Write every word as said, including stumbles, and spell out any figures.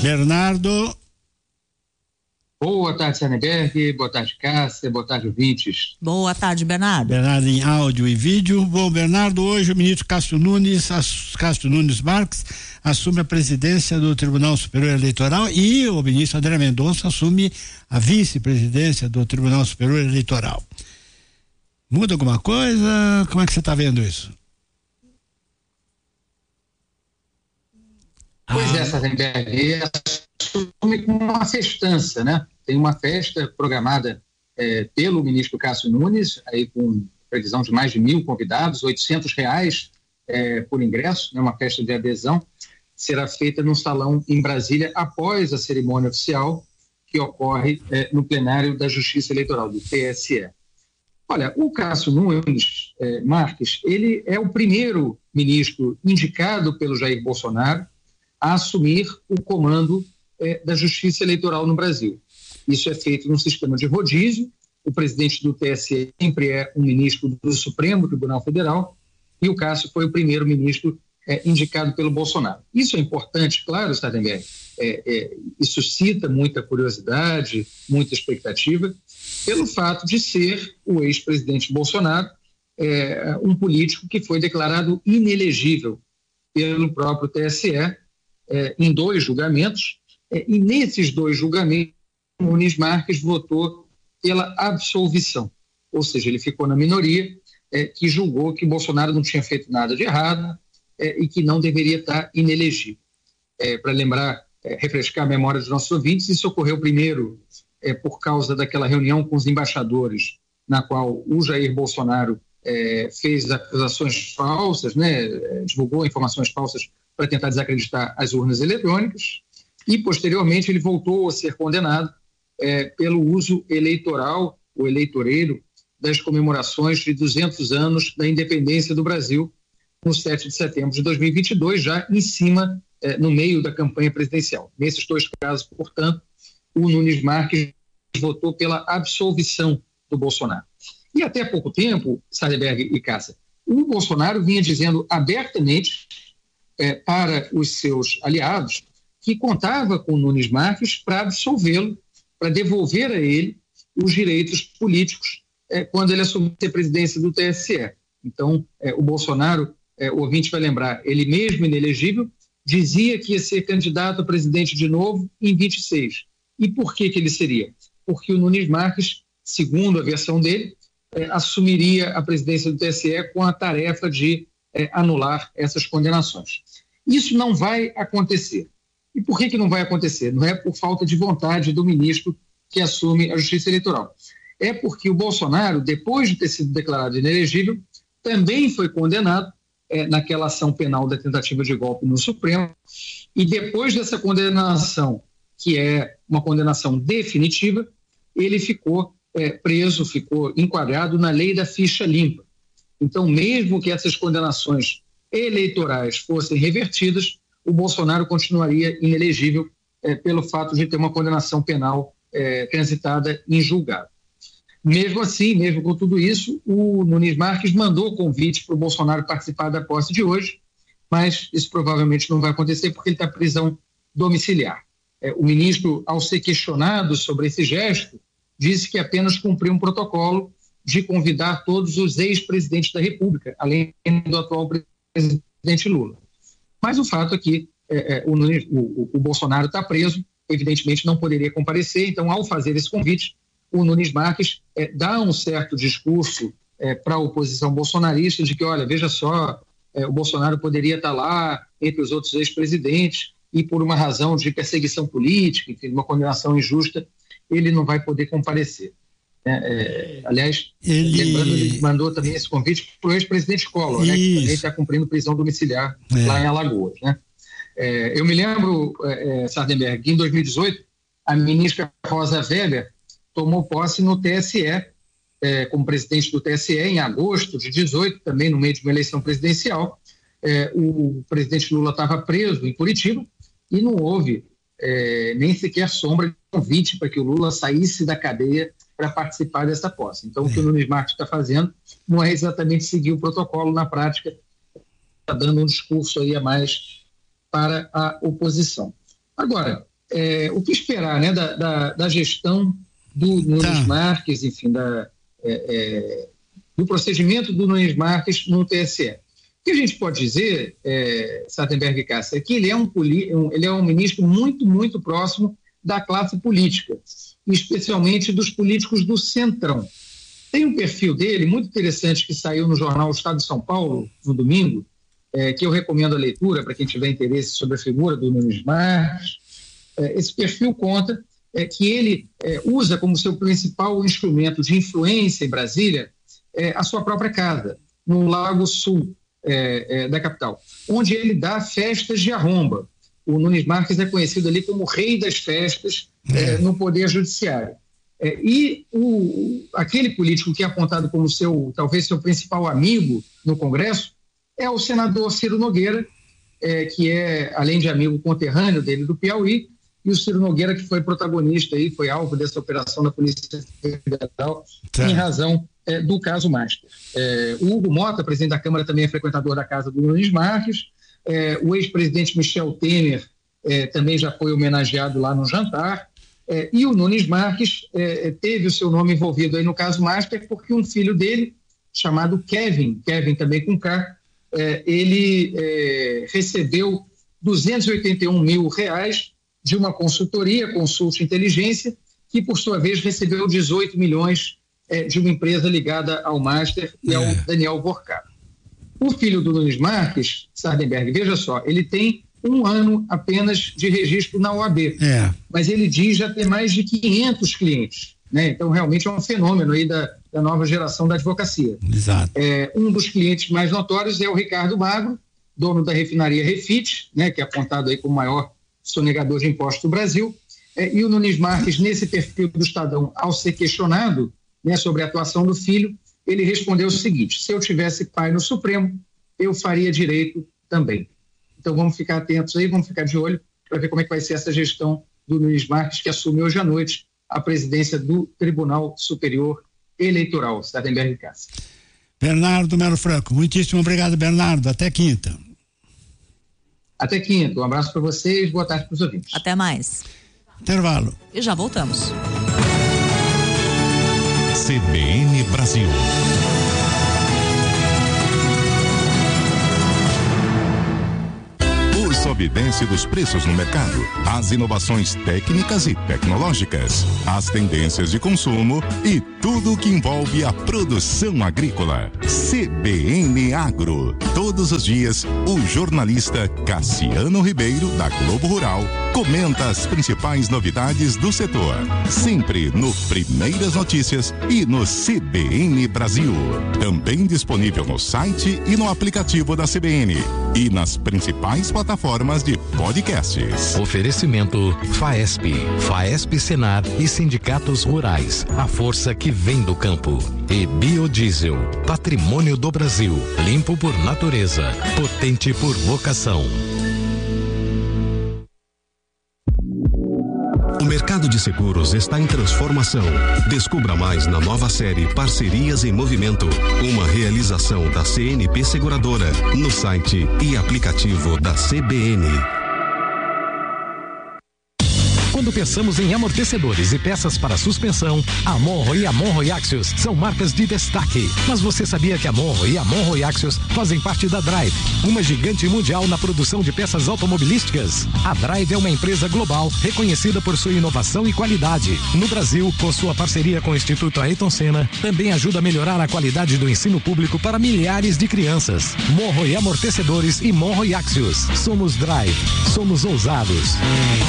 Bernardo. Boa tarde, Sardenberg, boa tarde, Cássia, boa tarde, ouvintes. Boa tarde, Bernardo. Bernardo em áudio e vídeo. Bom, Bernardo, hoje o ministro Cássio Nunes, Cássio Nunes Marques, assume a presidência do Tribunal Superior Eleitoral e o ministro André Mendonça assume a vice-presidência do Tribunal Superior Eleitoral. Muda alguma coisa? Como é que você está vendo isso? Pois ah. é, Sardenberg, assume com uma festança, né? Tem uma festa programada é, pelo ministro Cássio Nunes, aí com previsão de mais de mil convidados, oitocentos reais é, por ingresso, né? Uma festa de adesão, será feita num salão em Brasília após a cerimônia oficial que ocorre é, no plenário da Justiça Eleitoral, do T S E. Olha, o Cássio Nunes é, Marques, ele é o primeiro ministro indicado pelo Jair Bolsonaro a assumir o comando É, da Justiça Eleitoral no Brasil. Isso é feito num sistema de rodízio. O presidente do T S E sempre é um ministro do Supremo Tribunal Federal e o Cássio foi o primeiro ministro é, indicado pelo Bolsonaro. Isso é importante, claro, Sardenberg, é, é, e suscita muita curiosidade, muita expectativa, pelo fato de ser o ex-presidente Bolsonaro é, um político que foi declarado inelegível pelo próprio T S E é, em dois julgamentos. E nesses dois julgamentos, o Nunes Marques votou pela absolvição, ou seja, ele ficou na minoria é, que julgou que Bolsonaro não tinha feito nada de errado é, e que não deveria estar inelegível. É, para lembrar, é, refrescar a memória dos nossos ouvintes, isso ocorreu primeiro é, por causa daquela reunião com os embaixadores, na qual o Jair Bolsonaro é, fez acusações falsas, né, divulgou informações falsas para tentar desacreditar as urnas eletrônicas. E, posteriormente, ele voltou a ser condenado é, pelo uso eleitoral, ou eleitoreiro, das comemorações de duzentos anos da independência do Brasil, no sete de setembro de dois mil e vinte e dois, já em cima, é, no meio da campanha presidencial. Nesses dois casos, portanto, o Nunes Marques votou pela absolvição do Bolsonaro. E até há pouco tempo, Sardenberg e Cássia, o Bolsonaro vinha dizendo abertamente é, para os seus aliados que contava com o Nunes Marques para absolvê-lo, para devolver a ele os direitos políticos é, quando ele assumisse a presidência do T S E. Então, é, o Bolsonaro, é, o ouvinte vai lembrar, ele mesmo inelegível, dizia que ia ser candidato a presidente de novo em vinte e seis. E por que que ele seria? Porque o Nunes Marques, segundo a versão dele, é, assumiria a presidência do T S E com a tarefa de é, anular essas condenações. Isso não vai acontecer. E por que que não vai acontecer? Não é por falta de vontade do ministro que assume a Justiça Eleitoral. É porque o Bolsonaro, depois de ter sido declarado inelegível, também foi condenado é, naquela ação penal da tentativa de golpe no Supremo, e depois dessa condenação, que é uma condenação definitiva, ele ficou é, preso, ficou enquadrado na lei da ficha limpa. Então, mesmo que essas condenações eleitorais fossem revertidas, o Bolsonaro continuaria inelegível eh, pelo fato de ter uma condenação penal eh, transitada em julgado. Mesmo assim, mesmo com tudo isso, o Nunes Marques mandou convite para o Bolsonaro participar da posse de hoje, mas isso provavelmente não vai acontecer porque ele está em prisão domiciliar. Eh, o ministro, ao ser questionado sobre esse gesto, disse que apenas cumpriu um protocolo de convidar todos os ex-presidentes da República, além do atual presidente Lula. Mas o fato é que é, é, o, o, o Bolsonaro está preso, evidentemente não poderia comparecer, então, ao fazer esse convite, o Nunes Marques é, dá um certo discurso é, para a oposição bolsonarista de que, olha, veja só, é, o Bolsonaro poderia estar lá entre os outros ex-presidentes e por uma razão de perseguição política, enfim, uma condenação injusta, ele não vai poder comparecer. É, é, aliás, ele... lembrando, ele mandou também esse convite para o ex-presidente Collor, né, que também está cumprindo prisão domiciliar é. lá em Alagoas. Né? É, eu me lembro, é, Sardenberg, que em dois mil e dezoito, a ministra Rosa Weber tomou posse no T S E, é, como presidente do T S E, em agosto de dezoito, também no meio de uma eleição presidencial. É, o presidente Lula estava preso em Curitiba e não houve é, nem sequer sombra de convite para que o Lula saísse da cadeia para participar dessa posse. Então, é. o que o Nunes Marques está fazendo não é exatamente seguir o protocolo na prática, está dando um discurso aí a mais para a oposição. Agora, é, o que esperar, né, da, da, da gestão do Nunes tá. Marques, enfim, da, é, é, do procedimento do Nunes Marques no T S E. O que a gente pode dizer, é, Sardenberg e Cássia, é que ele é um, um, ele é um ministro muito, muito próximo da classe política, especialmente dos políticos do Centrão. Tem um perfil dele muito interessante que saiu no jornal Estado de São Paulo, no domingo, é, que eu recomendo a leitura para quem tiver interesse sobre a figura do Nunes Marques. É, esse perfil conta é, que ele é, usa como seu principal instrumento de influência em Brasília é, a sua própria casa, no Lago Sul é, é, da capital, onde ele dá festas de arromba. O Nunes Marques é conhecido ali como o rei das festas é, no Poder Judiciário. É, e o, aquele político que é apontado como seu, talvez seu principal amigo no Congresso é o senador Ciro Nogueira, é, que é, além de amigo conterrâneo dele do Piauí, e o Ciro Nogueira que foi protagonista aí, foi alvo dessa operação da Polícia Federal tá. em razão é, do caso Master. É, o Hugo Mota, presidente da Câmara, também é frequentador da casa do Nunes Marques. É, o ex-presidente Michel Temer é, também já foi homenageado lá no jantar. É, e o Nunes Marques é, teve o seu nome envolvido aí no caso Master porque um filho dele, chamado Kevin, Kevin também com K, é, ele é, recebeu duzentos e oitenta e um mil reais de uma consultoria, Consult Inteligência, que por sua vez recebeu dezoito milhões é, de uma empresa ligada ao Master e ao é. Daniel Borcato. O filho do Nunes Marques, Sardenberg, veja só, ele tem um ano apenas de registro na O A B, é. mas ele diz já ter mais de quinhentos clientes, né? Então realmente é um fenômeno aí da, da nova geração da advocacia. Exato. É, um dos clientes mais notórios é o Ricardo Magro, dono da refinaria Refit, né? Que é apontado aí como o maior sonegador de impostos do Brasil, é, e o Nunes Marques, nesse perfil do Estadão, ao ser questionado, né, sobre a atuação do filho, ele respondeu o seguinte: se eu tivesse pai no Supremo, eu faria direito também. Então vamos ficar atentos aí, vamos ficar de olho para ver como é que vai ser essa gestão do Nunes Marques, que assume hoje à noite a presidência do Tribunal Superior Eleitoral. Sardenberg e Cássia. Bernardo Melo Franco, muitíssimo obrigado, Bernardo. Até quinta. Até quinta. Um abraço para vocês, boa tarde para os ouvintes. Até mais. Intervalo. E já voltamos. C B N Brasil. Sobidense dos preços no mercado, as inovações técnicas e tecnológicas, as tendências de consumo e tudo o que envolve a produção agrícola. C B N Agro. Todos os dias, o jornalista Cassiano Ribeiro, da Globo Rural, comenta as principais novidades do setor. Sempre no Primeiras Notícias e no C B N Brasil. Também disponível no site e no aplicativo da C B N. E nas principais plataformas de podcasts. Oferecimento Faesp, Faesp Senar e sindicatos rurais. A força que vem do campo. E Biodiesel, patrimônio do Brasil. Limpo por natureza, potente por vocação. O mercado de seguros está em transformação. Descubra mais na nova série Parcerias em Movimento, uma realização da C N P Seguradora, no site e aplicativo da C B N. Quando pensamos em amortecedores e peças para suspensão, a Monro e a Monro Axios são marcas de destaque. Mas você sabia que a Monro e a Monro Axios fazem parte da Drive, uma gigante mundial na produção de peças automobilísticas? A Drive é uma empresa global reconhecida por sua inovação e qualidade. No Brasil, com sua parceria com o Instituto Ayrton Senna, também ajuda a melhorar a qualidade do ensino público para milhares de crianças. Monro e Amortecedores e Monro Axios. Somos Drive. Somos ousados.